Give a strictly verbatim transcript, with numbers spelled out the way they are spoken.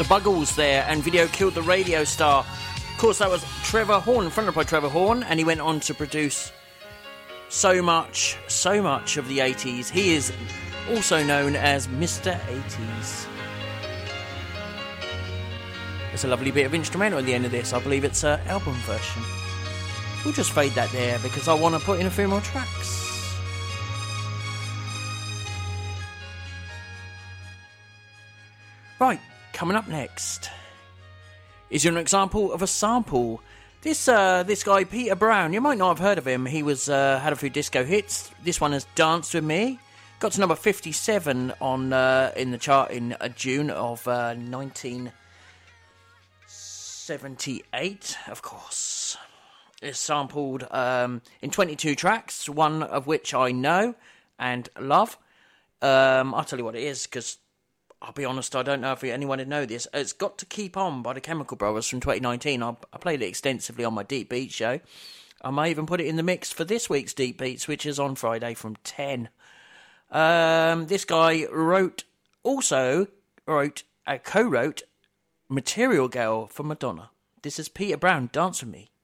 The Buggles there, and Video Killed the Radio Star. Of course, that was Trevor Horn, fronted by Trevor Horn, and he went on to produce so much, so much of the eighties. He is also known as Mister eighties. There's a lovely bit of instrumental at the end of this. I believe it's an album version. We'll just fade that there because I want to put in a few more tracks. Right, coming up next is an example of a sample. This uh, this guy, Peter Brown, you might not have heard of him. He was uh, had a few disco hits. This one is Dance With Me. Got to number fifty-seven on uh, in the chart in uh, June of uh, nineteen seventy-eight, of course. It's sampled um, in twenty-two tracks, one of which I know and love. Um, I'll tell you what it is, because I'll be honest, I don't know if anyone would know this. It's Got to Keep On by the Chemical Brothers from twenty nineteen. I, I played it extensively on my Deep Beat show. I may even put it in the mix for this week's Deep Beats, which is on Friday from ten. Um, this guy wrote, also wrote, uh, co-wrote Material Girl for Madonna. This is Peter Brown, Dance With Me.